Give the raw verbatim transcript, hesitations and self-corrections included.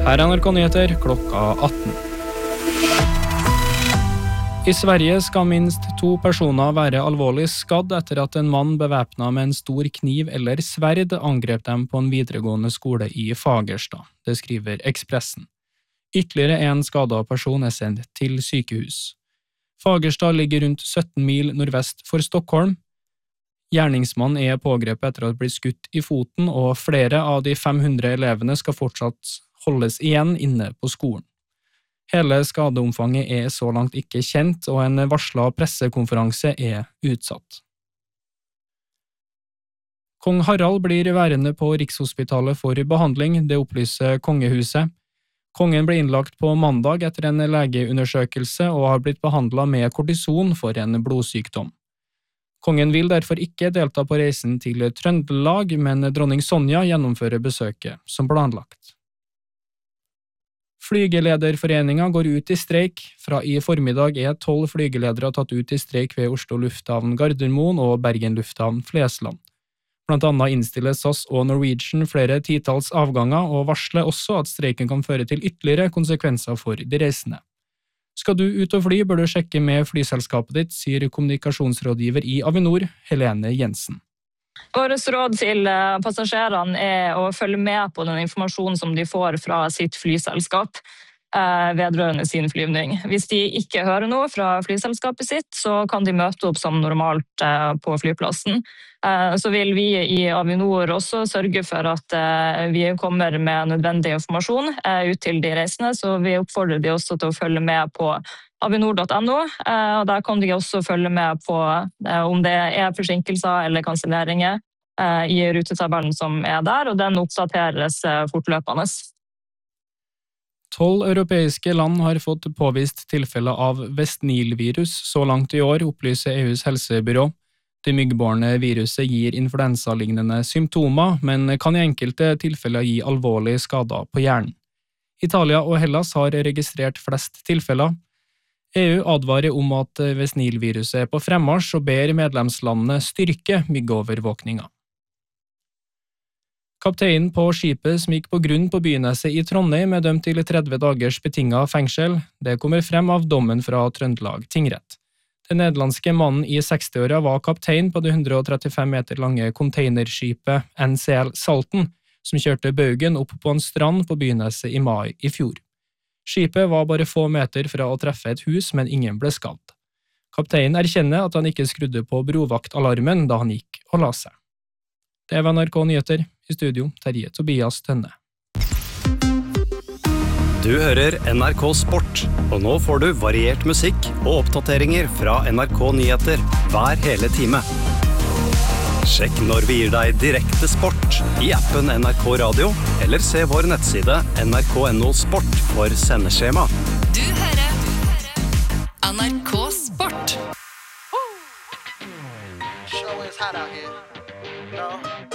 Her er N R K Nyheter klokka atten. I Sverige skal minst to personer være alvorlig skadd etter at en mann bevæpnet med en stor kniv eller sverd angrep dem på en videregående skole i Fagersta, det skriver Expressen. Ytterligere en skadet person er sendt til sykehus. Fagersta ligger rundt sytten mil nordvest for Stockholm. Gjerningsmannen er pågrepet etter å ha blitt skutt i foten, og flere av de fem hundre elevene skal fortsatt holdes igjen inne på skolen. Hele skadeomfanget er så langt ikke kjent, og en varslet pressekonferanse er utsatt. Kong Harald blir værende på Rikshospitalet for behandling, det opplyser kongehuset. Kongen ble innlagt på mandag etter en legeundersøkelse og har blitt behandlet med kortison for en blodsykdom. Kongen vil derfor ikke delta på reisen til Trøndelag, men dronning Sonja gjennomfører besøket som planlagt. Flygelederforeningen går ut i streik. Fra i formiddag er tolv flygeledere tatt ut i streik ved Oslo lufthavn Gardermoen og Bergen lufthavn Flesland. Blant annet innstiller S A S og Norwegian flere titalls avganger og varsler også at streiken kan føre til ytterligere konsekvenser for de reisende. Skal du ut og fly, bør du sjekke med flyselskapet ditt, sier kommunikasjonsrådgiver i Avinor, Helene Jensen. Vårt råd til passasjerene er å følge med på den informasjonen som de får fra sitt flyselskap vedrørende sin flyvning. Hvis de ikke hører noe fra flyselskapet sitt, så kan de møte opp som normalt på flyplassen. Så vil vi i Avinor også sørge for at vi kommer med nødvendig informasjon ut til de reisende, så vi oppfordrer de også til å følge med på avinor punktum no, og der kan de også følge med på om det er forsinkelser eller kanselleringer i rutetabellen som er der, og den oppdateres fortløpende. Tolv europeiske land har fått påvist tilfeller av West Nile-virus så langt i år, opplyser E U's helsebyrå. Det myggbårne viruset gir influensalignende symptomer, men kan i enkelte tilfeller gi alvorlige skader på hjernen. Italia og Hellas har registrert flest tilfeller. E U advarer om at West Nile-viruset er på fremmarsj og ber medlemslandene styrke myggovervåkninga. Kapteinen på skipet som gikk på grunn på Byneset i Trondheim er dømt til tretti dagers betinget fengsel. Det kommer frem av dommen fra Trøndelag tingrett. Den nederlandske mannen i sekstiåra var kaptein på det hundre og trettifem meter lange containerskipet N C L Salten, som kjørte baugen opp på en strand på Byneset i mai i fjor. Skipet var bare få meter fra å treffe et hus, men ingen ble skadd. Kapteinen erkjenner at han ikke skrudde på brovaktalarmen da han gikk og la seg. Det var N R K Nyheter. I studio, Terje Tobias Tønne. Du hører N R K Sport, og nå får du variert musikk og oppdateringer fra N R K Nyheter hver hele time. Sjekk når vi gir deg direkte sport i appen N R K Radio, eller se vår nettside N R K punktum no sport for sendeskjema. Du hører N R K Sport. Show is hot out here. No.